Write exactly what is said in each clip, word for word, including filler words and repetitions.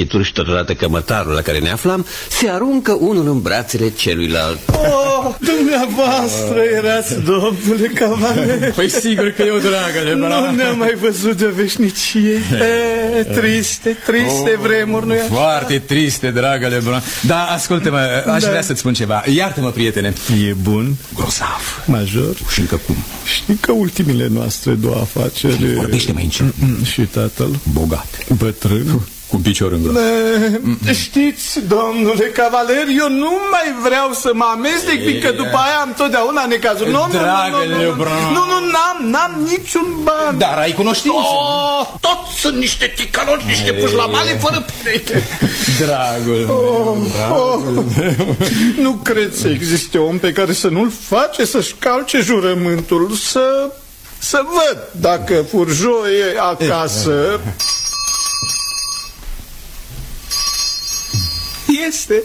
vechituri și totodată cămătarul la care ne aflam, se aruncă unul în brațele celuilalt. Oh, dumneavoastră erați, domnule cavaler. Păi sigur că eu, dragă, nu ne-am mai văzut de veșnicie. E, triste, triste oh, vremuri, nu-i așa? Foarte triste, dragă Lebron. Da, ascultă-mă, aș da. vrea să-ți spun ceva. Iartă-mă, prietene. E bun? Grozav. Major? Și încă cum? Știi că ultimile noastre două afaceri... Vorbește mai încet. Și tatăl? Bogat. Bătrân? Cu picior în gros. Ne, știți, domnule cavaler, eu nu mai vreau să mă amestec, fiindcă după aia am totdeauna necazuri. Nu, nu, nu, nu, n-am, n-am niciun ban. Dar ai cunoștință. Oh, toți sunt niște ticăloni, niște pușlamale fără pereche. Dragul oh, meu, oh, nu cred să existe om pe care să nu-l face să-și calce jurământul, să, să văd dacă Furjo e acasă. Este.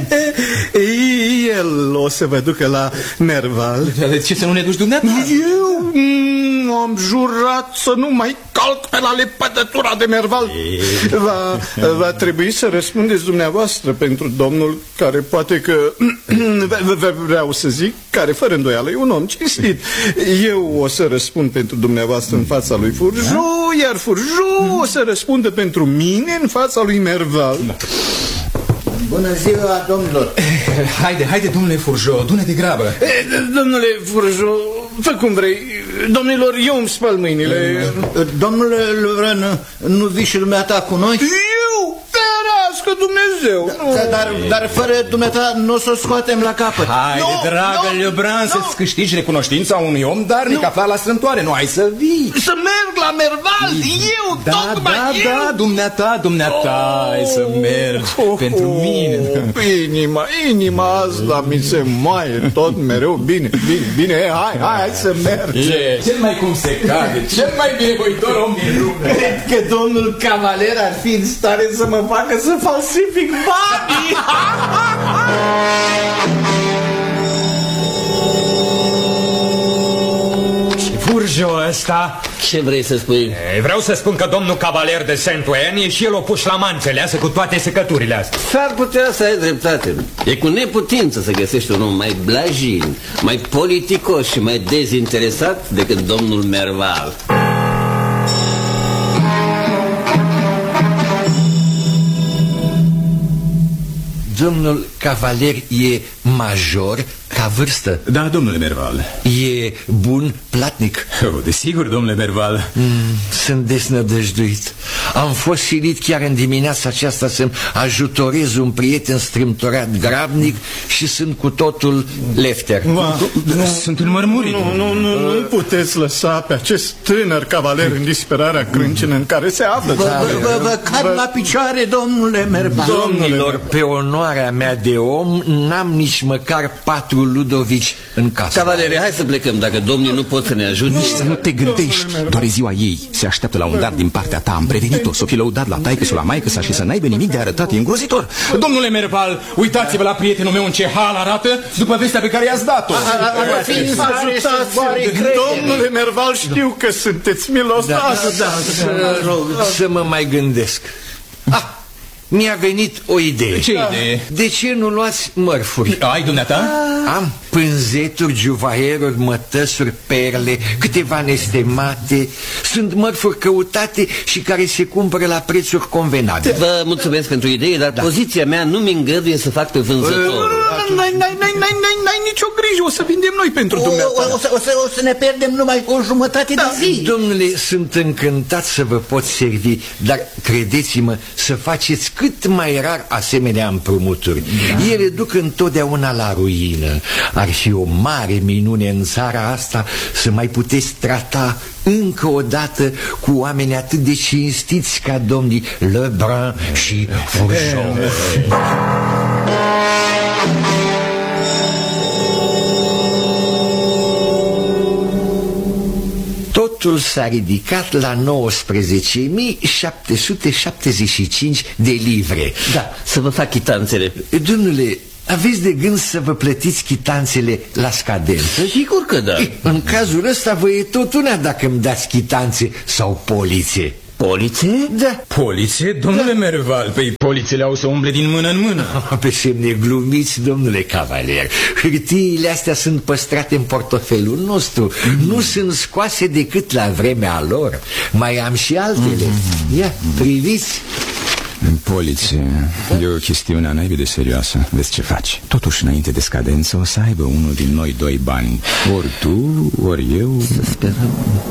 El o să vă ducă la Merval. De ce să nu ne duci dumneata? Eu mm, am jurat să nu mai calc pe la lepădătura de Merval. Va, va trebui să răspundeți dumneavoastră pentru domnul care poate că vreau să zic, care fără îndoială e un om cinstit. Eu o să răspund pentru dumneavoastră în fața lui Furjo, iar Furjo o să răspundă pentru mine în fața lui Merval. Bună ziua, domnilor. Haide, haide, domnule Furjo, du-ne de grabă. Domnule Furjo, fă cum vrei. Domnilor, eu îmi spăl mâinile. Domnule Lebrun, nu vii și dumneata cu noi? Eu? Ferească Dumnezeu. Da, dar, dar fără dumneata nu o să o scoatem la capăt. Haide, no, dragă no, Lebrun, no. să-ți câștigi recunoștința unui om darnic no. aflat la strântoare. Nu ai să vii. Să merg la Merval, eu, da, tocmai da, eu. Da, dumneata, dumneata, oh, ai să mergi oh, pentru oh, mine. Inima, inima asta mi se moaie tot mereu. Bine, bine, bine, hai, hai, hai să mergem. E, cel mai cum se cade, cel mai binevoitor om din lume. Cred că domnul cavaler ar fi în stare să mă facă să falsific banii. Furjo ăsta... Ce vrei să spui? E, vreau să spun că domnul cavaler de Saint-Ouen e și el o pușlaman, înțeleasă, cu toate secăturile astea. S-ar putea să ai dreptate. E cu neputință să găsești un om mai blajin, mai politicos și mai dezinteresat decât domnul Merval. Domnul cavaler e major ca vârstă? Da, domnule Merval. E bun platnic? Oh, desigur, domnule Merval. mm, Sunt desnădăjduit. Am fost silit chiar în dimineața aceasta să-mi ajutorez un prieten strâmtorat grabnic și sunt cu totul lefter. Va, nu, sunt înmărmurit. Nu, nu, nu, nu puteți lăsa pe acest tânăr cavaler în disperarea crâncenă în care se află. Vă cad la picioare, domnule Merval. Domnilor, pe onoarea mea de om n-am nici măcar patru Ludovici în casă. Cavalere, hai să plecăm, dacă domnii nu pot să ne ajute. Să nu te gândești, doar e ziua ei. Se așteaptă la un dar din partea ta. Am prevenit-o, să o fi lăudat la taică-s la maică-sa și să n-aibă nimic de arătat. E îngrozitor. Domnule Merval, uitați-vă la prietenul meu în ce hal arată după vestea pe care i-ați dat-o. Domnule Merval, știu că sunteți milos. Să mă mai gândesc. Ah, mi-a venit o idee. Ce idee? De ce nu luați mărfuri? Ai dumneata? Am pânzeturi, juvaieruri, mătăsuri, perle, câteva nestemate. Sunt mărfuri căutate și care se cumpără la prețuri convenabile. Vă mulțumesc pentru idee, dar da. poziția mea nu mi îngăduie să fac pe vânzător. N-ai nicio grijă, o să vindem noi pentru dumneata. O să, o, să, o să ne pierdem numai o jumătate da. de zi. Domnule, sunt încântat să vă pot servi, dar credeți-mă, să faceți cât mai rar asemenea împrumuturi. Da. Ele duc întotdeauna la ruină. Ar fi o mare minune în țara asta să mai puteți trata încă o dată cu oameni atât de cinstiți ca domnii Lebrun și Furjo. Totul s-a ridicat la nouăsprezece mii șapte sute șaptezeci și cinci de livre. Da, să vă fac chitanțele. Domnule, aveți de gând să vă plătiți chitanțele la scadență? Sigur că da. În cazul ăsta vă e tot una dacă îmi dați chitanțe sau polițe. Polițe? Da. Polițe? Domnule da. Merval, păi polițele au să umble din mână în mână. Pe semne glumiți, domnule cavaler. Hârtiile astea sunt păstrate în portofelul nostru. Mm. Nu sunt scoase decât la vremea lor. Mai am și altele. Mm. Ia, priviți. Poliție, e o chestiune a naibii de serioasă. Vezi ce faci. Totuși, înainte de scadență, o să aibă unul din noi doi bani. Ori tu, ori eu. Să sperăm.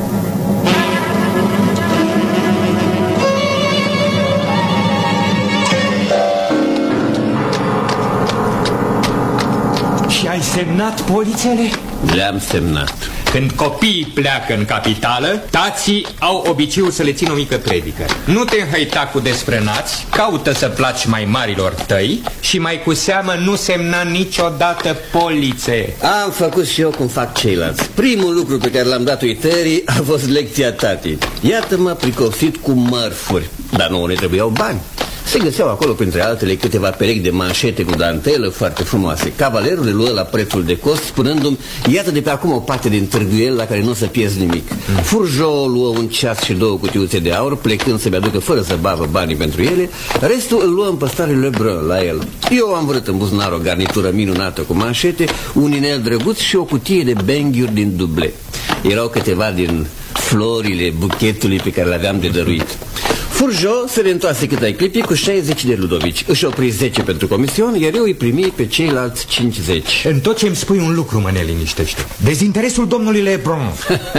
Și ai semnat polițele? Le-am semnat. Când copiii pleacă în capitală, tații au obiceiul să le țină o mică predică. Nu te înhăita cu desfrânați, caută să placi mai marilor tăi și mai cu seamă nu semna niciodată polițe. Am făcut și eu cum fac ceilalți. Primul lucru pe care l-am dat uitării a fost lecția tatii. Iată m-a pricopsit cu mărfuri, dar nu ne trebuiau bani. Se găseau acolo, printre altele, câteva perechi de manșete cu dantelă foarte frumoase. Cavalerul le luă la prețul de cost, spunându-mi: iată de pe acum o parte din târguiel la care nu o să pierzi nimic. mm. Furjo luă un ceas și două cutiuțe de aur, plecând să-mi aducă fără să bavă banii pentru ele. Restul îl luă în păstare Lebrun la el. Eu am vrut în buzunar o garnitură minunată cu manșete, un inel drăguț și o cutie de benghiuri din duble. Erau câteva din florile buchetului pe care le-aveam de dăruit. Furjo se reîntoarse cât ai clipi cu șaizeci de ludovici. Își opri zece pentru comision, iar eu îi primi pe ceilalți cincizeci. În tot ce îmi spui un lucru mă neliniștește. Dezinteresul domnului Lebrun.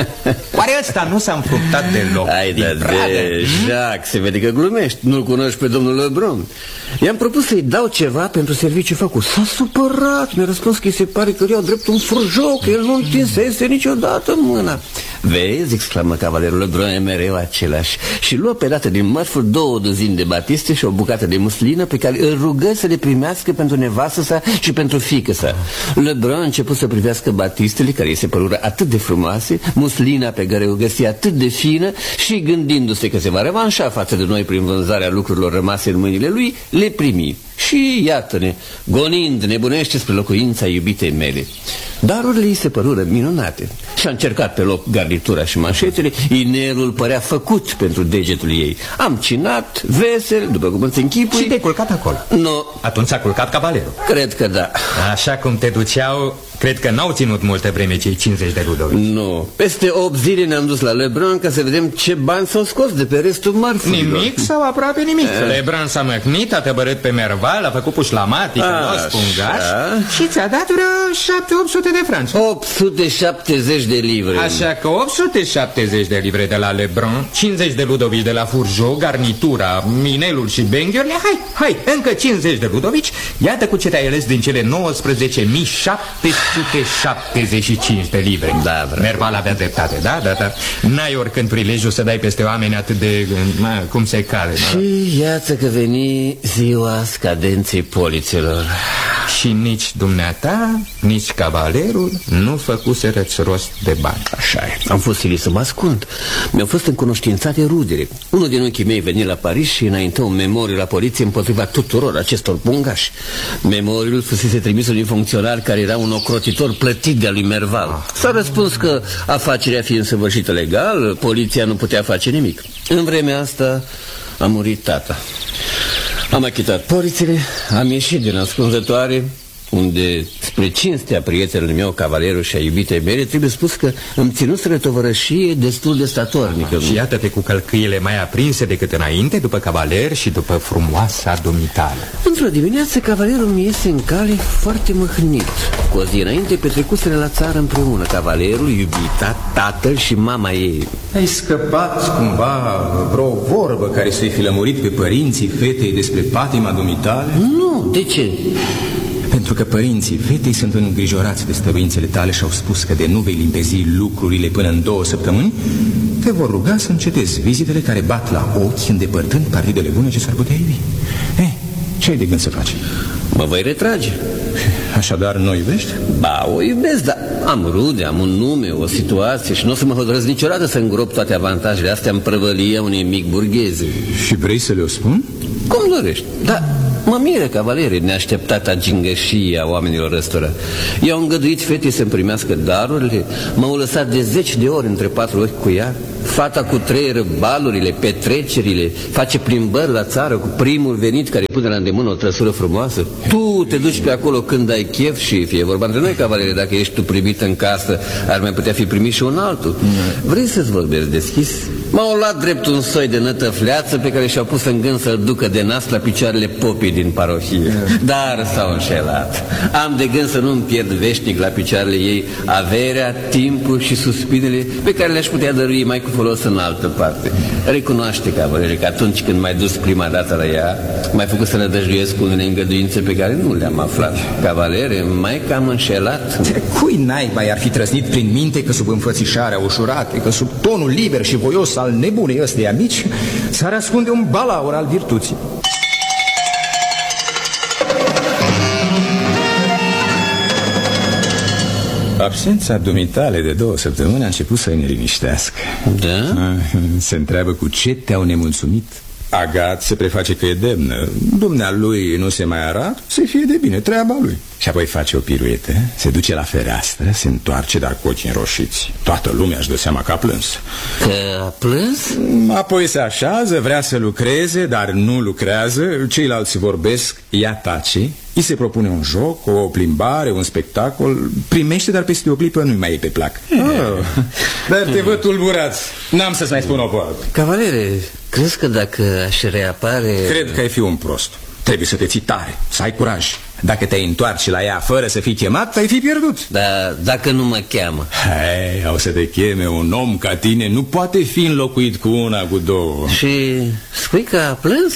Oare ăsta nu s-a înfructat deloc? Hai de, de Jacques, se vede că glumești. Nu-l cunoști pe domnul Lebrun. I-am propus să-i dau ceva pentru serviciu făcut. S-a supărat, mi-a răspuns că îi se pare că iau drept un furjo, că el nu întinsese niciodată mâna. Vezi, exclamă cavalerul Lebrun, e mereu același. Și luă pe dată din mărfuri două dozini de batiste și o bucată de muslină pe care îl rugă să le primească pentru nevastă sa și pentru fiică sa. Lebrun a început să privească batistele, care îi se părură atât de frumoase, muslina pe care o găsea atât de fină, și gândindu-se că se va revanșa față de noi prin vânzarea lucrurilor rămase în mâinile lui, le primi. Și iată-ne, gonind nebunește spre locuința iubitei mele. Darurile îi se părură minunate. Și-a încercat pe loc garnitura și manșetele. Inelul părea făcut pentru degetul ei. Am cinat, vesel, după cum îți închipui. Și te-ai culcat acolo? Nu. Atunci s-a culcat cavalerul? Cred că da. Așa cum te duceau, cred că n-au ținut multă vreme cei cincizeci de ludovici. Nu. Peste opt zile ne-am dus la Lebrun ca să vedem ce bani s-au scos de pe restul mărfurilor. Nimic sau aproape nimic. E. Lebrun s-a măhnit, a tăbărât pe Merval, a făcut pușlamatică, nu spungaș și ți-a dat vreo șapte-opt sute de franci. opt sute șaptezeci de livre. Așa că opt sute șaptezeci de livre de la Lebrun, cincizeci de ludovici de la Furjo, garnitura, minelul și benghiurile. Hai, hai, încă cincizeci de ludovici. Iată cu ce te-ai ales din cele nouăsprezece mii șapte sute șaptezeci și cinci de livre. Da, Merval avea dreptate, da, da, da. N-ai oricând prilejul să dai peste oameni atât de, ma, cum se cale. Și iată că veni ziua scadenței polițelor. Și nici dumneata, nici cavalerul nu făcuserăți rost de bani. Așa e. Am fost silit să mă ascund. Mi-au fost încunoștințate rudele. Unul din ochii mei veni la Paris și înaintă un memoriu la poliție împotriva tuturor acestor pungași. Memoriul fusese trimis unui funcționar care era un ocrotitor plătit de-a lui Merval. S-a răspuns că, afacerea fiind săvârșită legal, poliția nu putea face nimic. În vremea asta a murit tata. Am achitat polițele, am ieșit din ascunzătoare, unde, spre cinstea prietenului meu, cavalerul și a iubitei mele, trebuie spus că îmi ținuseră tovărășie destul de statornică. Și iată-te cu călcâiele mai aprinse decât înainte, după cavaler și după frumoasa dumitale. Într-o dimineață, cavalerul mi iese în cale foarte mâhnit. Cu o zi înainte petrecuseră la țară împreună cavalerul, iubita, tatăl și mama ei. Ai scăpat cumva vreo vorbă care să-i fi lămurit pe părinții fetei despre patima dumitale? Nu, de ce? Pentru că părinții fetei sunt îngrijorați de stăruințele tale și au spus că de nu vei limpezi lucrurile până în două săptămâni, te vor ruga să încetezi vizitele care bat la ochi, îndepărtând partidele bune ce s-ar putea iubi. Eh, ce ai de gând să faci? Mă voi retrage. Așadar, nu o iubești? Ba, o iubesc, dar am rude, am un nume, o situație și nu o să mă hotărăsc niciodată să îngrop toate avantajele astea în prăvălia unei mic burgheze. Și vrei să le-o spun? Cum dorești, da. Mă miră, cavalerii, neașteptata gingășie a oamenilor ăstora. I-au îngăduit fetei să-mi primească darurile, m-au lăsat de zeci de ori între patru ochi cu ea. Fata cu trei balurile, petrecerile, face plimbări la țară cu primul venit care pune la îndemână o trăsură frumoasă. Tu te duci pe acolo când ai chef și fie vorba între noi, cavalere, dacă ești tu primit în casă, ar mai putea fi primit și un altul. Mm. Vrei să-ți vorbești deschis? M-au luat drept un soi de nătăfleață pe care și-au pus în gând să-l ducă de nas la picioarele popii din parohie. Mm. Dar s-au înșelat. Am de gând să nu-mi pierd veșnic la picioarele ei averea, timpul și suspinele pe care le-aș putea dărui mai cu folos în altă parte. Recunoaște, cavalere, că atunci când m-ai dus prima dată la ea, m-ai făcut să nădăjduiesc unele îngăduințe pe care nu le-am aflat. Cavalere, mai cam înșelat. Cui naiba i-ar fi trăsnit prin minte că sub înfățișarea ușurată, că sub tonul liber și voios al nebunei ăsteia mici s-ar ascunde un balaur al virtuții? Absența dumitale de două săptămâni a început să-i neliniștească. Da? Se întreabă cu ce te-au nemulțumit. Agat se preface că e demnă. Dumnealui nu se mai arată, să fie de bine, treaba lui. Și apoi face o piruetă, se duce la fereastră, se întoarce, dar cu ochii înroșiți. Toată lumea își dă seama că a plâns. Că a plâns? Apoi se așează, vrea să lucreze, dar nu lucrează. Ceilalți vorbesc, ea tace. Îi se propune un joc, o plimbare, un spectacol. Primește, dar peste o clipă nu-i mai e pe plac. Oh, dar te văd tulburat. N-am să-ți mai spun o poartă. Cavalere, crezi că dacă aș reapare... Cred că ai fi un prost. Trebuie să te ții tare, să ai curaj. Dacă te întoarci la ea fără să fii chemat, ai fi pierdut. Dar dacă nu mă cheamă? Hai, o să te cheme. Un om ca tine nu poate fi înlocuit cu una, cu două. Și spui că a plâns?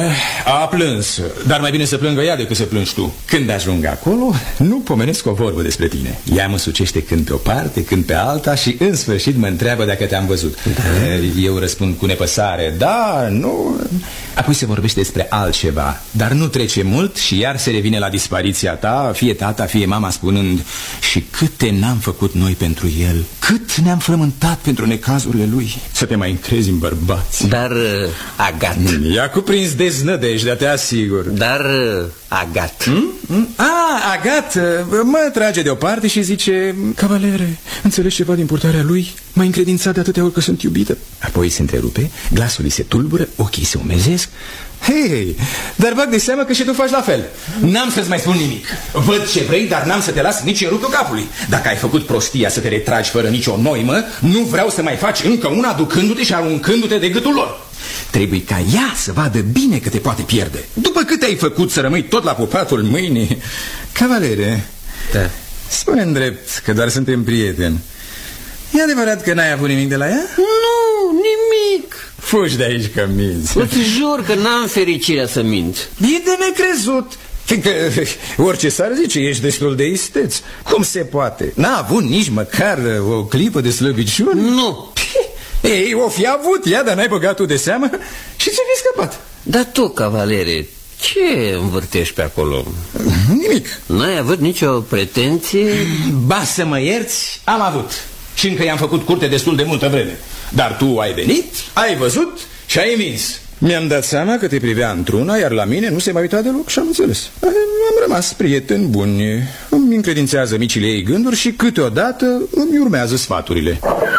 A plâns, dar mai bine să plângă ea decât să plângi tu. Când ajung acolo, nu pomenesc o vorbă despre tine. Ea mă sucește când pe o parte, când pe alta și în sfârșit mă întreabă dacă te-am văzut. Da. Eu răspund cu nepăsare, da, nu. Apoi se vorbește despre altceva, dar nu trece mult și iar se revine la dispariția ta, fie tata, fie mama, spunând: și câte n-am făcut noi pentru el, cât ne-am frământat pentru necazurile lui. Să te mai încrezi în bărbați. Dar uh, Agat i-a cuprins deznădejdea, te asigur. Dar uh, Agat hmm? Hmm? A, Agat mă trage deoparte și zice: cavalere, înțelegi ceva din purtarea lui? M-a încredințat de atâtea ori că sunt iubită. Apoi se întrerupe, glasul îi se tulbură, ochii se umezesc. Hei, dar bag de seamă că și tu faci la fel. N-am să-ți mai spun nimic. Văd ce vrei, dar n-am să te las nici în ruptul capului. Dacă ai făcut prostia să te retragi fără nicio noimă, nu vreau să mai faci încă una ducându-te și aruncându-te de gâtul lor. Trebuie ca ea să vadă bine că te poate pierde. După cât ai făcut să rămâi tot la pupatul mâinii. Cavalere, da. Spune-mi drept că doar suntem prieteni. E adevărat că n-ai avut nimic de la ea? Nu, nimic. Fugi de aici că minți. Îți jur că n-am fericirea să mint. E de necrezut. Fiindcă orice s-ar zice, ești destul de isteț. Cum se poate? N-a avut nici măcar o clipă de slăbiciune? Nu. Ei, o fi avut ea, dar n-ai băgat tu de seamă și ți-ai fi scăpat. Dar tu, cavalere, ce învârtești pe acolo? Nimic. N-ai avut nicio pretenție? Ba, să mă ierți, am avut. Și încă i-am făcut curte destul de multă vreme. Dar tu ai venit, ai văzut și ai învins. Mi-am dat seama că te privea într-una, iar la mine nu se mai uita deloc și am înțeles. Am rămas prieteni buni. Îmi încredințează micile ei gânduri și câteodată îmi urmează sfaturile.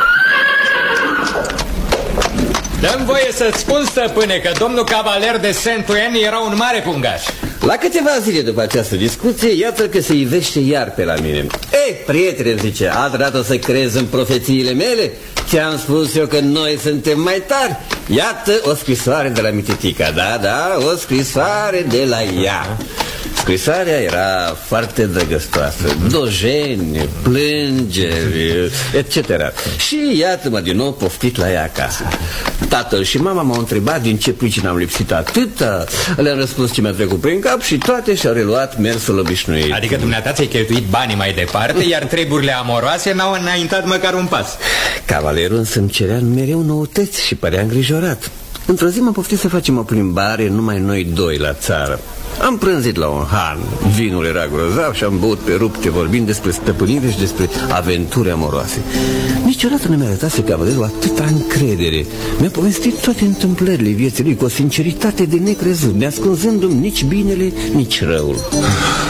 Dă-mi voie să-ți spun, stăpâne, că domnul cavaler de Saint-Ouen era un mare pungaș. La câteva zile după această discuție, iată că se ivește iar pe la mine. Ei, prietene, zice, altă dată o să crezi în profețiile mele? Ți-am spus eu că noi suntem mai tari. Iată o scrisoare de la Mititica, da, da, o scrisoare de la ea. Scrisoarea era foarte drăgăstoasă, dojeni, plângeri, et cetera. Și iată-mă din nou poftit la ea acasă. Tatăl și mama m-au întrebat din ce pricină am lipsit atâta. Le-am răspuns ce mi-a trecut prin cap și toate și-au reluat mersul obișnuit. Adică dumneata ți-ai cheltuit banii mai departe, iar treburile amoroase n-au înaintat măcar un pas. Cavalerul însă îmi cerea mereu noutăți și părea îngrijorat. Într-o zi m-am poftit să facem o plimbare numai noi doi la țară. Am prânzit la un han, vinul era grozav și am băut pe rupte vorbind despre stăpânire și despre aventuri amoroase. Niciodată nu mi-a arătase cavalerul atâta încredere. Mi-a povestit toate întâmplările vieții lui cu o sinceritate de necrezut, neascunzându-mi nici binele, nici răul.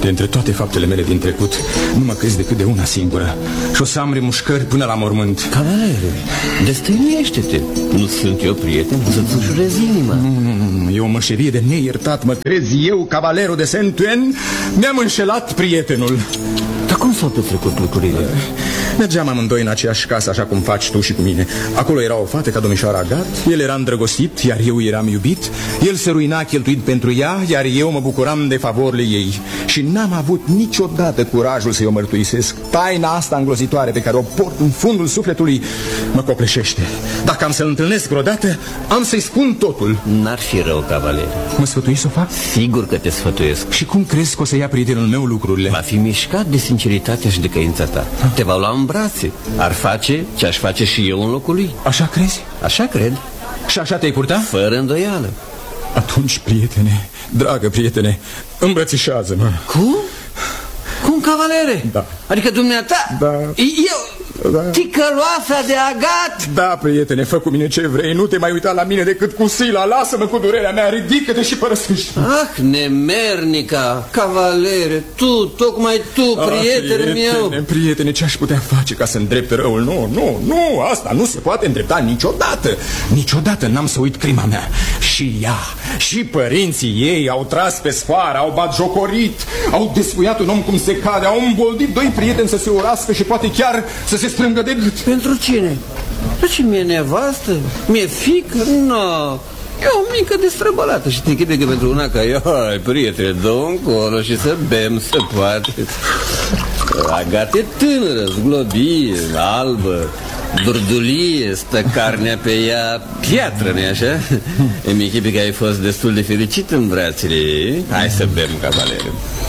De între toate faptele mele din trecut, nu mă crezi decât de una singură. Și o să am remușcări până la mormânt. Cavalere, destăinuiește-te. Nu sunt eu prieten, să-ți ușurez inima. Nu, nu, nu, e o mășerie de neiertat. Mă crezi eu, cavalerul de Saint-Ouen? Mi-am înșelat prietenul. Dar cum s-au petrecut lucrurile? Mergeam amândoi în aceeași casă, așa cum faci tu și cu mine. Acolo era o fată ca domnișoara Agat. El era îndrăgostit, iar eu eram iubit. El se ruina cheltuit pentru ea, iar eu mă bucuram de favorile ei. Și n-am avut niciodată curajul să-i o mărturisesc. Taina asta îngrozitoare pe care o port în fundul sufletului mă copleșește. Dacă am să-l întâlnesc vreodată, am să-i spun totul. N-ar fi rău, cavaler. Mă sfătui să o fac? Sigur că te sfătuiesc. Și cum crezi că o să ia prietenul meu lucrurile? Va fi mișcat de sinceritatea și de căința ta. Te va lua în brațe. Ar face ce aș face și eu în locul lui. Așa crezi? Așa cred. Și așa te-ai purta? Fără îndoială. Atunci, prietene, dragă prietene, îmbrățișează-mă. Cum? Cum, cavalere? Da. Adică dumneata? Da. Eu? Da. Ticăloasa de Agat? Da, prietene, fă cu mine ce vrei. Nu te mai uita la mine decât cu sila. Lasă-mă cu durerea mea, ridică-te și părăsește. Ah, nemernica, cavalere, tu, tocmai tu, ah, prietene meu. Prietene, prietene, ce aș putea face ca să îndrepte răul? Nu, nu, nu, asta nu se poate îndrepta niciodată. Niciodată n-am să uit crima mea. Și ea, și părinții ei au tras pe sfoară, au batjocorit, au despuiat un om cum se cade, au îmboldit doi prieteni să se urască și poate chiar să se strângă de gât. Pentru cine? Pentru ce mie nevastă? Mie fică? Nu. E o mică destrăbălată și te închipe că pentru una ca eu, hai, prietene, dă-o încolo și să bem, să poate. Agat e tânără, zglobie, albă, durdulie, stă carnea pe ea piatră, nu-i așa? Îmi închipe că ai fost destul de fericit în brațele ei. Hai să bem, cavalere.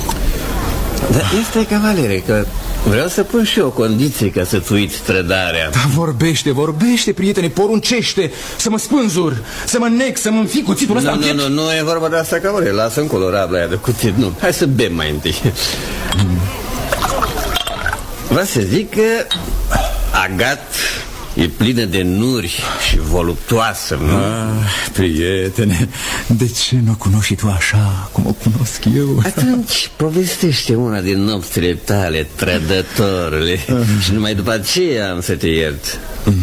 Dar este, cavalere, că vreau să pun și eu o condiție ca să-ți uiți trădarea. Da, vorbește, vorbește, prietene, poruncește să mă spânzur, să mă nec, să mă înfii cuțitul ăsta. Nu, nu, nu, nu e vorba de asta, cavalere. Lasă încolo rabla aia de cuțit, nu. Hai să bem mai întâi. Vreau să zic că Agat e plină de nuri și voluptuoasă, nu? Ah, prietene, de ce nu o cunoști și tu așa cum o cunosc eu? Atunci povestește una din nopțile tale, trădătorule. Și numai după aceea am să te iert.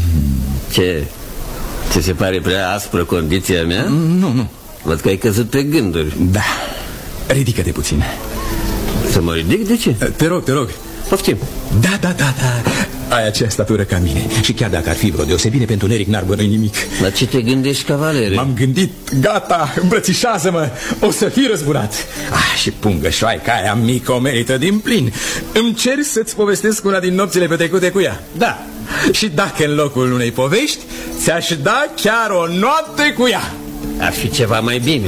Ce? Ți se pare prea aspră condiția mea? Nu, nu. Văd că ai căzut pe gânduri. Da, ridică-te puțin. Să mă ridic? De ce? Te rog, te rog. Poftim. Da, da, da, da. Ai aceeași statură ca mine. Și chiar dacă ar fi vreo deosebire, pentru Neric n-ar bănui nimic. La ce te gândești, cavalere? M-am gândit, gata, îmbrățișează-mă. O să fii răzbunat. Ah, și pungășoaica aia mică o merită din plin. Îmi ceri să-ți povestesc una din nopțile petrecute cu ea? Da. Și dacă în locul unei povești ți-aș da chiar o noapte cu ea, ar fi ceva mai bine.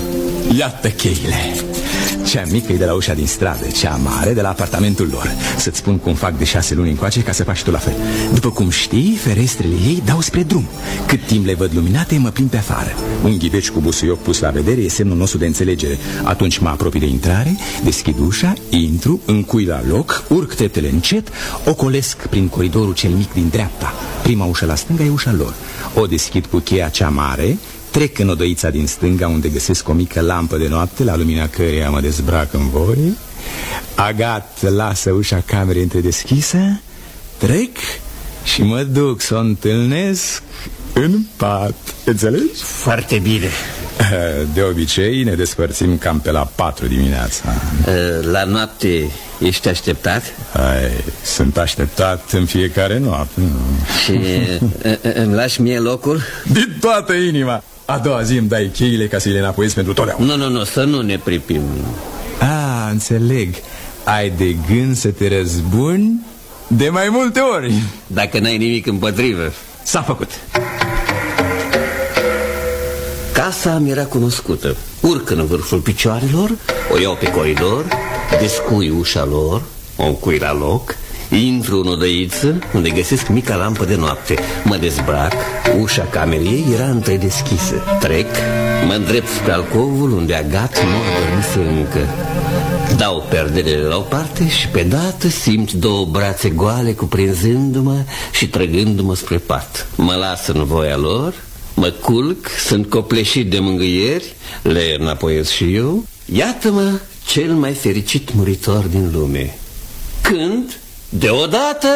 Iată cheile. Cea mică e de la ușa din stradă, cea mare de la apartamentul lor. Să-ți spun cum fac de șase luni încoace ca să faci tu la fel. După cum știi, ferestrele ei dau spre drum. Cât timp le văd luminate, mă prind pe afară. Un ghiveci cu busuioc pus la vedere e semnul nostru de înțelegere. Atunci mă apropii de intrare, deschid ușa, intru, încui la loc, urc treptele încet, ocolesc prin coridorul cel mic din dreapta. Prima ușă la stânga e ușa lor. O deschid cu cheia cea mare, trec în odăița din stânga, unde găsesc o mică lampă de noapte, la lumina căreia mă dezbrac în voi. Agat lasă ușa camerei întredeschisă, trec și mă duc să o întâlnesc în pat. Înțelegi? Foarte bine. De obicei ne despărțim cam pe la patru dimineața. La noapte ești așteptat? Hai, sunt așteptat în fiecare noapte. Și îmi lași mie locul? Din toată inima. A doua zi îmi dai cheile ca să le înapoiezi pentru totdeauna. Nu, nu, nu, să nu ne pripim. Ah, înțeleg. Ai de gând să te răzbuni de mai multe ori. Dacă n-ai nimic împotrivă. S-a făcut. Casa mi era cunoscută. Urc în vârful picioarelor, o iau pe coridor, descui ușa lor, o încui la loc, intru în odăiță unde găsesc mica lampă de noapte. Mă dezbrac, ușa camerei era întredeschisă. Trec, mă îndrept spre alcovul unde Agat nu adormise încă. Dau perdelele la o parte și pe dată simt două brațe goale cuprinzându-mă și trăgându-mă spre pat. Mă las în voia lor, mă culc, sunt copleșit de mângâieri, le înapoiez și eu. Iată-mă cel mai fericit muritor din lume. Când, deodată,